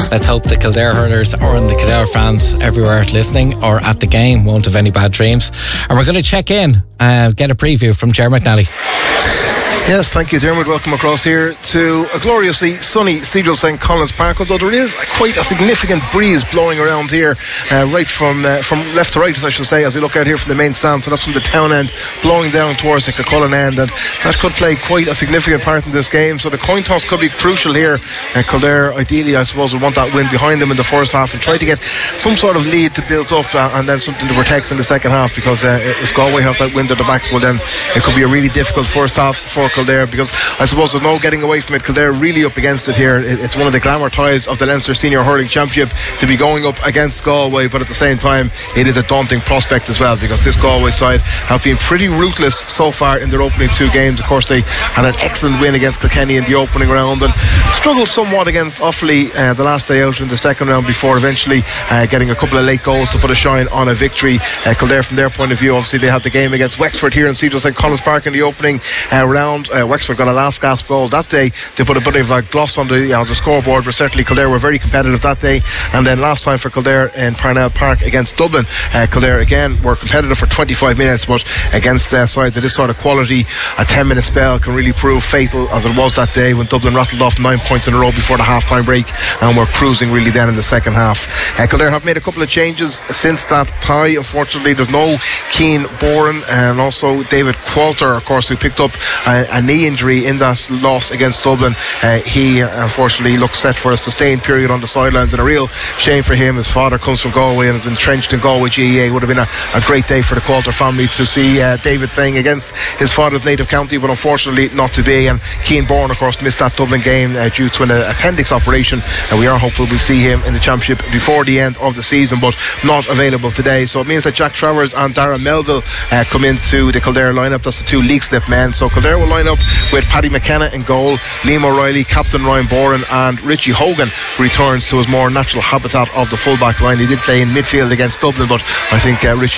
Let's hope the Kildare hurlers or the Kildare fans everywhere listening or at the game won't have any bad dreams. And we're going to check in and get a preview from Ger McNally. Yes, thank you, Dermot. Welcome across here to a gloriously sunny Cedral St. Colins Park, although there is quite a significant breeze blowing around here, right from left to right, as I should say, as we look out here from the main stand. So that's from the town end blowing down towards the Kilcullen end, and that could play quite a significant part in this game. So the coin toss could be crucial here. Kildare, ideally, I suppose, would want that win behind them in the first half and try to get some sort of lead to build up and then something to protect in the second half, because if Galway have that win to the backs, well, then it could be a really difficult first half for Kildare, because I suppose there's no getting away from it. Kildare really up against it here. It's one of the glamour ties of the Leinster Senior Hurling Championship to be going up against Galway, but at the same time it is a daunting prospect as well, because this Galway side have been pretty ruthless so far in their opening two games. Of course, they had an excellent win against Kilkenny in the opening round and struggled somewhat against Offaly the last day out in the second round, before eventually getting a couple of late goals to put a shine on a victory. Kildare, from their point of view, obviously they had the game against Wexford here in Cedral St. Colins Park in the opening round. Wexford got a last gasp goal that day. They put a bit of a gloss on the scoreboard, but certainly Kildare were very competitive that day. And then last time for Kildare in Parnell Park against Dublin, Kildare again were competitive for 25 minutes, but against sides of this sort of quality, a 10-minute spell can really prove fatal, as it was that day when Dublin rattled off 9 points in a row before the half-time break and were cruising really then in the second half. Kildare have made a couple of changes since that tie. Unfortunately, there's no Cian Boran, and also David Qualter, of course, who picked up a knee injury in that loss against Dublin. He unfortunately looks set for a sustained period on the sidelines, and a real shame for him. His father comes from Galway and is entrenched in Galway GAA. It would have been a great day for the Qualter family to see David playing against his father's native county, but unfortunately not to be. And Cian Bourne, of course, missed that Dublin game due to an appendix operation, and we are hopeful we'll see him in the championship before the end of the season, but not available today. So it means that Jack Travers and Darragh Melville come into the Kildare lineup. That's the two league slip men. So Kildare will line up with Paddy McKenna in goal, Liam O'Reilly, captain Ryan Boran, and Richie Hogan returns to his more natural habitat of the fullback line. He did play in midfield against Dublin, but I think Richie